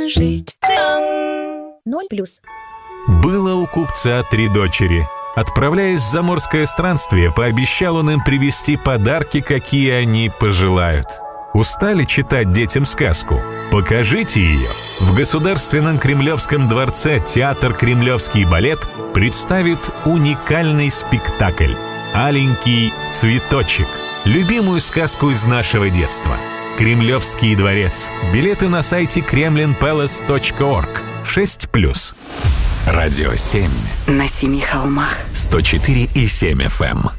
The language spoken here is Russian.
можно жить. 0+. Было у купца 3 дочери. Отправляясь в заморское странствие, пообещал он им привезти подарки, какие они пожелают. Устали читать детям сказку? Покажите ее. В Государственном Кремлевском дворце театр «Кремлевский балет» представит уникальный спектакль «Аленький цветочек». Любимую сказку из нашего детства. Кремлевский дворец. Билеты на сайте kremlinpalace.org. 6+. Радио 7. На 7 холмах. 104,7 FM.